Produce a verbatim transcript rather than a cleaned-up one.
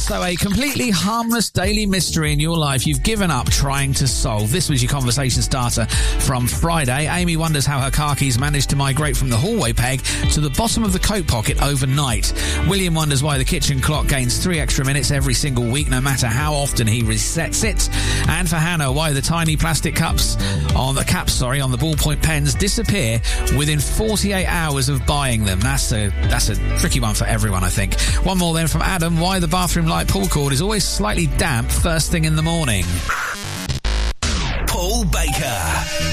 So a completely harmless daily mystery in your life you've given up trying to solve. This was your conversation starter from Friday. Amy wonders how her car keys managed to migrate from the hallway peg to the bottom of the coat pocket overnight. William wonders why the kitchen clock gains three extra minutes every single week, no matter how often he resets it. And for Hannah, why the tiny plastic cups on the caps, sorry, on the ballpoint pens disappear within forty-eight hours of buying them. That's a that's a tricky one for everyone, I think. One more then from Adam, why the bathroom light pull cord is always slightly damp first thing in the morning. Paul Baker.